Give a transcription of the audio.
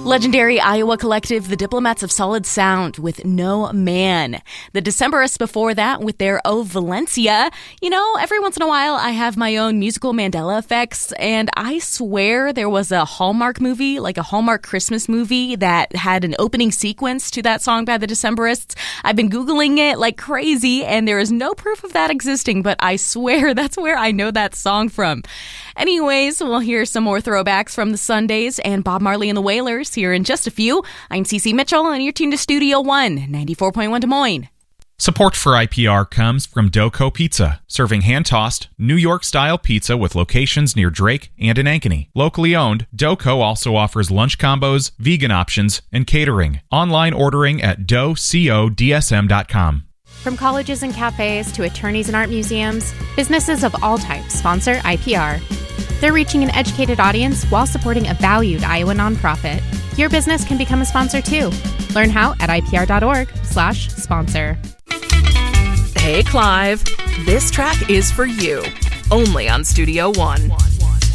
Legendary Iowa collective The Diplomats of Solid Sound with No Man. The Decemberists before that with their Oh Valencia. You know, every once in a while I have my own musical Mandela effects, and I swear there was a Hallmark movie, like a Hallmark Christmas movie, that had an opening sequence to that song by the Decemberists. I've been Googling it like crazy, and there is no proof of that existing, but I swear that's where I know that song from. Anyways, we'll hear some more throwbacks from the Sundays and Bob Marley and the Wailers here in just a few. I'm Cece Mitchell, and you're tuned to Studio One, 94.1 Des Moines. Support for IPR comes from Doco Pizza, serving hand-tossed, New York-style pizza with locations near Drake and in Ankeny. Locally owned, Doco also offers lunch combos, vegan options, and catering. Online ordering at docodsm.com. From colleges and cafes to attorneys and art museums, businesses of all types sponsor IPR. They're reaching an educated audience while supporting a valued Iowa nonprofit. Your business can become a sponsor too. Learn how at ipr.org/sponsor. Hey, Clive. This track is for you. Only on Studio One.